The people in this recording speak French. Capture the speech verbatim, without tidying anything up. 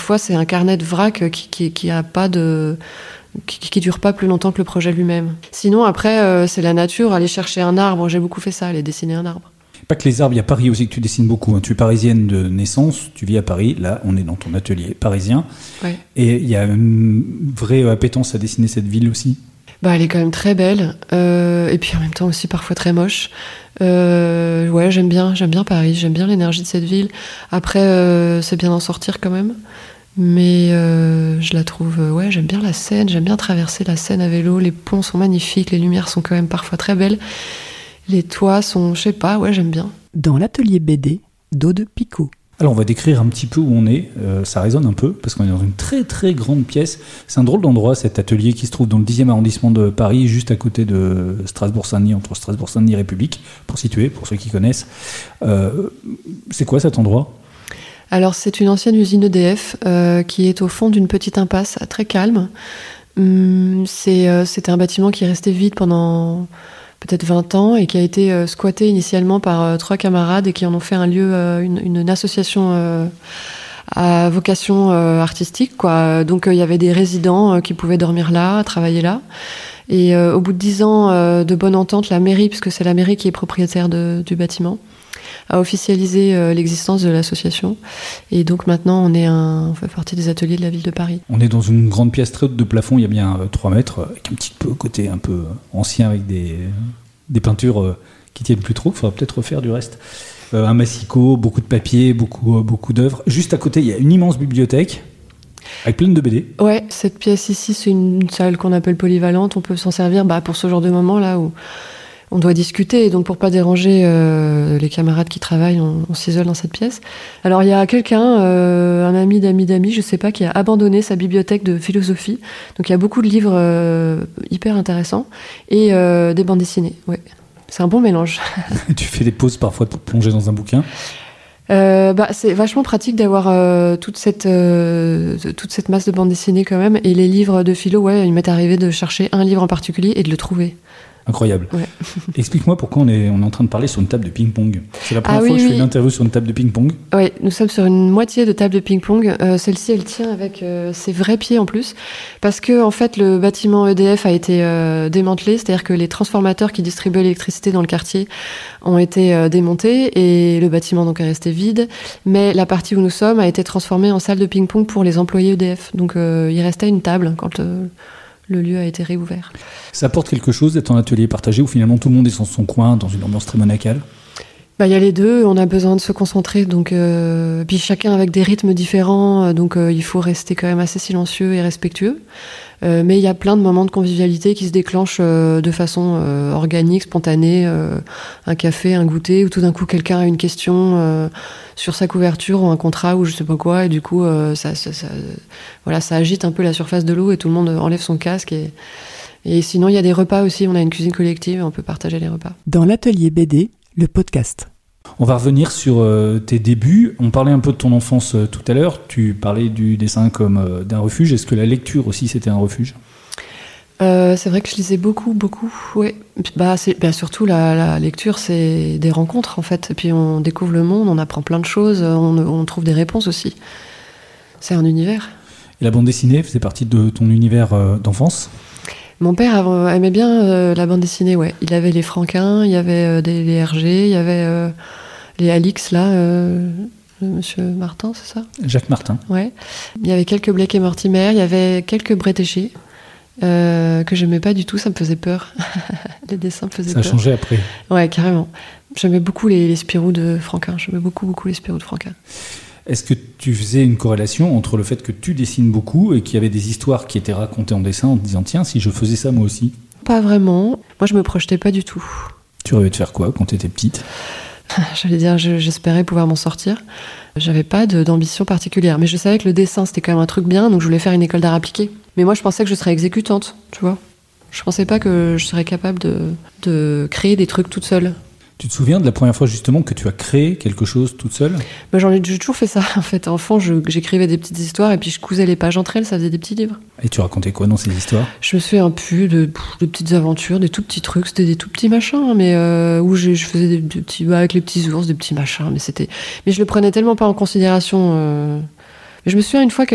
parfois c'est un carnet de vrac qui, qui, qui a pas de... qui, qui dure pas plus longtemps que le projet lui-même. Sinon, après, euh, c'est la nature, aller chercher un arbre. J'ai beaucoup fait ça, aller dessiner un arbre. Pas que les arbres, il y a Paris aussi que tu dessines beaucoup. Hein. Tu es parisienne de naissance, tu vis à Paris. Là, on est dans ton atelier parisien. Ouais. Et il y a une vraie appétence à dessiner cette ville aussi. Bah, elle est quand même très belle. Euh, et puis en même temps aussi parfois très moche. Euh, ouais, j'aime bien, j'aime bien Paris. J'aime bien l'énergie de cette ville. Après, euh, c'est bien d'en sortir quand même. Mais euh, je la trouve... Euh, ouais, j'aime bien la Seine. J'aime bien traverser la Seine à vélo. Les ponts sont magnifiques. Les lumières sont quand même parfois très belles. Les toits sont... Je sais pas, ouais, j'aime bien. Dans l'atelier B D d'Aude Picot. Alors, on va décrire un petit peu où on est. Euh, ça résonne un peu, parce qu'on est dans une très très grande pièce. C'est un drôle d'endroit, cet atelier qui se trouve dans le dixième arrondissement de Paris, juste à côté de Strasbourg-Saint-Denis, entre Strasbourg-Saint-Denis et République, pour situer, pour ceux qui connaissent. Euh, c'est quoi cet endroit ? Alors, c'est une ancienne usine E D F euh, qui est au fond d'une petite impasse, très calme. Hum, c'est, euh, c'était un bâtiment qui est resté vide pendant... peut-être vingt ans, et qui a été euh, squatté initialement par euh, trois camarades et qui en ont fait un lieu, euh, une, une association euh, à vocation euh, artistique, quoi. Donc il euh, y avait des résidents euh, qui pouvaient dormir là, travailler là. Et euh, au bout de dix ans euh, de bonne entente, la mairie, puisque c'est la mairie qui est propriétaire de, du bâtiment, a officialisé euh, l'existence de l'association. Et donc maintenant, on, est un, on fait partie des ateliers de la ville de Paris. On est dans une grande pièce très haute de plafond, il y a bien euh, trois mètres, avec un petit peu côté un peu ancien, avec des, des peintures euh, qui tiennent plus trop. Il faudra peut-être refaire du reste. Euh, un massicot, beaucoup de papier, beaucoup, euh, beaucoup d'œuvres. Juste à côté, il y a une immense bibliothèque, avec plein de B D. Ouais, cette pièce ici, c'est une salle qu'on appelle polyvalente. On peut s'en servir bah, pour ce genre de moment là où on doit discuter. Et donc, pour pas déranger euh, les camarades qui travaillent, on, on s'isole dans cette pièce. Alors, il y a quelqu'un, euh, un ami d'amis d'amis, je sais pas, qui a abandonné sa bibliothèque de philosophie. Donc, il y a beaucoup de livres euh, hyper intéressants et euh, des bandes dessinées. Ouais, c'est un bon mélange. Tu fais des pauses parfois pour plonger dans un bouquin. Euh, bah, c'est vachement pratique d'avoir euh, toute cette euh, toute cette masse de bandes dessinées quand même. Et les livres de philo, ouais, il m'est arrivé de chercher un livre en particulier et de le trouver. Incroyable. Ouais. Explique-moi pourquoi on est, on est en train de parler sur une table de ping-pong. C'est la première ah, fois oui, que je oui. fais une interview sur une table de ping-pong. Oui, nous sommes sur une moitié de table de ping-pong. Euh, celle-ci, elle tient avec euh, ses vrais pieds en plus. Parce que, en fait, le bâtiment E D F a été euh, démantelé. C'est-à-dire que les transformateurs qui distribuaient l'électricité dans le quartier ont été euh, démontés. Et le bâtiment, donc, est resté vide. Mais la partie où nous sommes a été transformée en salle de ping-pong pour les employés E D F. Donc, euh, il restait une table quand... Euh, le lieu a été réouvert. Ça apporte quelque chose d'être en atelier partagé où finalement tout le monde est dans son coin, dans une ambiance très monacale ? Bah, y a les deux, on a besoin de se concentrer, donc euh, puis chacun avec des rythmes différents, donc euh, il faut rester quand même assez silencieux et respectueux. Euh, mais il y a plein de moments de convivialité qui se déclenchent euh, de façon euh, organique, spontanée, euh, un café, un goûter, où tout d'un coup quelqu'un a une question euh, sur sa couverture ou un contrat ou je sais pas quoi, et du coup euh, ça, ça, ça, voilà, ça agite un peu la surface de l'eau et tout le monde enlève son casque. Et, et sinon il y a des repas aussi, on a une cuisine collective et on peut partager les repas. Dans l'atelier B D, le podcast. On va revenir sur euh, tes débuts. On parlait un peu de ton enfance euh, tout à l'heure. Tu parlais du dessin comme euh, d'un refuge. Est-ce que la lecture aussi, c'était un refuge ? euh, C'est vrai que je lisais beaucoup, beaucoup. Ouais. Bah, c'est, bah, surtout, la, la lecture, c'est des rencontres, en fait. Et puis, on découvre le monde, on apprend plein de choses, on, on trouve des réponses aussi. C'est un univers. Et la bande dessinée faisait partie de ton univers euh, d'enfance ? Mon père aimait bien euh, la bande dessinée, ouais. Il avait les Franquins, il y avait euh, des, les Hergé, il y avait euh, les Alix, là, euh, Monsieur Martin, c'est ça ? Jacques Martin. Ouais. Il y avait quelques Blake et Mortimer, il y avait quelques Bretéché, euh, que j'aimais pas du tout, ça me faisait peur. Les dessins me faisaient peur. Ça a peur. changé après ? Ouais, carrément. J'aimais beaucoup les, les Spirou de Franquin, j'aimais beaucoup, beaucoup les Spirou de Franquin. Est-ce que tu faisais une corrélation entre le fait que tu dessines beaucoup et qu'il y avait des histoires qui étaient racontées en dessin en te disant « Tiens, si je faisais ça moi aussi ». Pas vraiment. Moi, je me projetais pas du tout. Tu rêvais de faire quoi quand tu étais petite ? J'allais dire, je, j'espérais pouvoir m'en sortir. J'avais pas de, d'ambition particulière. Mais je savais que le dessin, c'était quand même un truc bien, donc je voulais faire une école d'art appliqué. Mais moi, je pensais que je serais exécutante, tu vois. Je pensais pas que je serais capable de, de créer des trucs toute seule. Tu te souviens de la première fois justement que tu as créé quelque chose toute seule ? Bah, j'en ai, j'ai toujours fait ça en fait. Enfant, je, j'écrivais des petites histoires et puis je cousais les pages entre elles, ça faisait des petits livres. Et tu racontais quoi dans ces histoires ? Je me souviens plus de, de petites aventures, des tout petits trucs, c'était des tout petits machins, mais euh, où je, je faisais des, des petits, bah, avec les petits ours, des petits machins, mais c'était, mais je le prenais tellement pas en considération. Euh... Mais je me souviens une fois que